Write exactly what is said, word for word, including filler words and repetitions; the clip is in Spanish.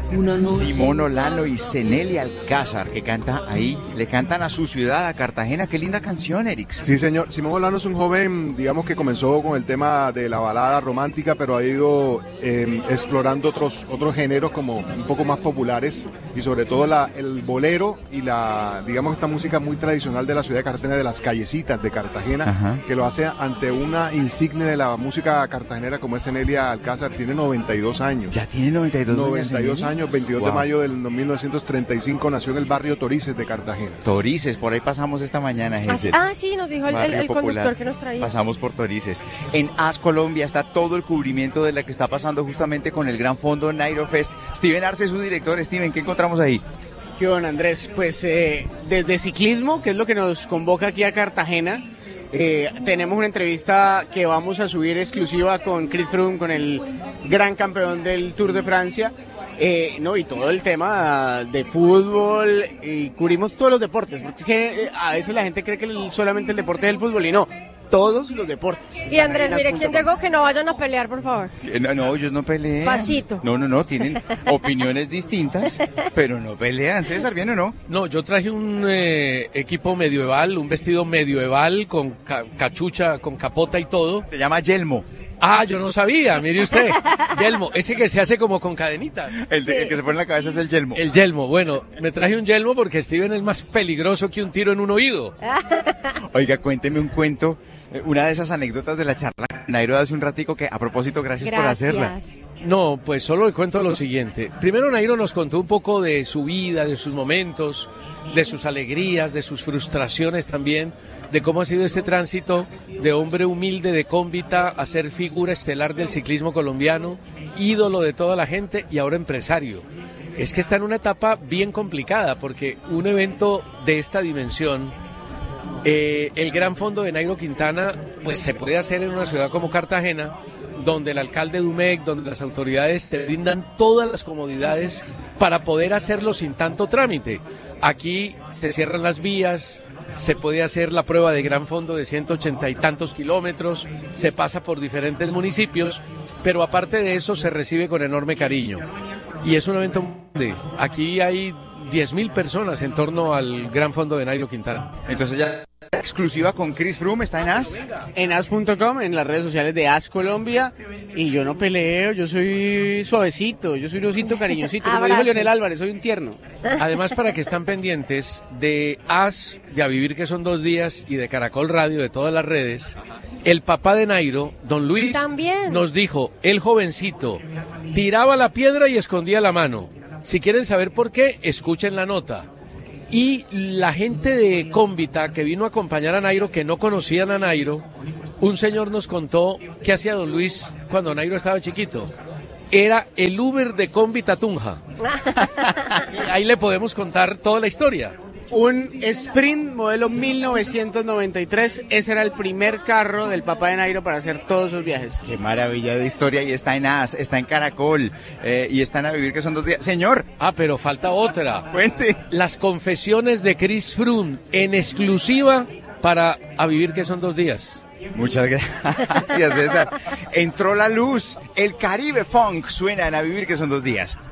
Una noche. Simón Olano y Cenelia Alcázar, que canta ahí, le cantan a su ciudad, a Cartagena. Qué linda canción, Erix. Sí, señor. Simón Olano es un joven, digamos, que comenzó con el tema de la balada romántica, pero ha ido eh, explorando otros otros géneros como un poco más populares y sobre todo la, el bolero y la, digamos, esta música muy tradicional de la ciudad de Cartagena, de las callecitas de Cartagena. Ajá. Que lo hace ante una insignia de la música cartagenera como es Cenelia Alcázar. Tiene noventa y dos años. Ya tiene noventa y dos, noventa y dos años, veintidós wow. de mayo del mil novecientos treinta y cinco nació en el barrio Torices de Cartagena. Torices, por ahí pasamos esta mañana, Gesell. Ah, sí, nos dijo el, el, el conductor que nos traía. Pasamos por Torices. En AS Colombia está todo el cubrimiento de lo que está pasando justamente con el gran fondo Nairo Fest. Steven Arce, su director. Steven, ¿qué encontramos ahí? ¿Qué onda, Andrés? Pues eh, desde ciclismo, que es lo que nos convoca aquí a Cartagena, Eh, tenemos una entrevista que vamos a subir exclusiva con Chris Froome, con el gran campeón del Tour de Francia, eh, no, y todo el tema de fútbol, y cubrimos todos los deportes, porque es que eh, a veces la gente cree que el, solamente el deporte es el fútbol, y no, todos los deportes. Y Andrés, mire quién llegó, que no vayan a pelear, por favor. No, no, ellos no pelean. Pasito. No, no, no, tienen opiniones distintas, pero no pelean. César, ¿bien o no? No, yo traje un eh, equipo medieval, un vestido medieval con ca cachucha, con capota y todo. Se llama yelmo. Ah, yo no sabía, mire usted. Yelmo, ese que se hace como con cadenitas. El, de, sí. el que se pone en la cabeza es el yelmo. El yelmo, bueno, me traje un yelmo porque Steven es más peligroso que un tiro en un oído. Oiga, cuénteme un cuento. Una de esas anécdotas de la charla Nairo hace un ratico que, a propósito, gracias, gracias por hacerla. No, pues solo le cuento lo siguiente. Primero Nairo nos contó un poco de su vida, de sus momentos, de sus alegrías, de sus frustraciones también, de cómo ha sido este tránsito de hombre humilde de Cómbita a ser figura estelar del ciclismo colombiano, ídolo de toda la gente y ahora empresario. Es que está en una etapa bien complicada porque un evento de esta dimensión, Eh, el gran fondo de Nairo Quintana, pues se puede hacer en una ciudad como Cartagena, donde el alcalde Dumec, donde las autoridades te brindan todas las comodidades para poder hacerlo sin tanto trámite. Aquí se cierran las vías, se puede hacer la prueba de gran fondo de ciento ochenta y tantos kilómetros, se pasa por diferentes municipios, pero aparte de eso se recibe con enorme cariño. Y es un evento grande. Aquí hay diez mil personas en torno al gran fondo de Nairo Quintana. Entonces ya exclusiva con Chris Froome, ¿está en AS? En as punto com, en las redes sociales de AS Colombia, y yo no peleo, yo soy suavecito, yo soy un osito cariñosito, como dijo Leonel Álvarez, soy un tierno. Además, para que están pendientes de AS, de A Vivir que son dos días, y de Caracol Radio, de todas las redes, el papá de Nairo, don Luis, ¿también? Nos dijo, el jovencito tiraba la piedra y escondía la mano. Si quieren saber por qué, escuchen la nota. Y la gente de Cómbita que vino a acompañar a Nairo, que no conocían a Nairo, un señor nos contó qué hacía don Luis cuando Nairo estaba chiquito. Era el Uber de Cómbita Tunja. Ahí le podemos contar toda la historia. Un Sprint modelo mil novecientos noventa y tres, ese era el primer carro del papá de Nairo para hacer todos sus viajes. Qué maravilla de historia, y está en AS, está en Caracol, eh, y están A Vivir que son dos días. Señor. Ah, pero falta otra. Cuente. Las confesiones de Chris Froome en exclusiva para A Vivir que son dos días. Muchas gracias, César. Entró la luz, el Caribe Funk suena en A Vivir que son dos días.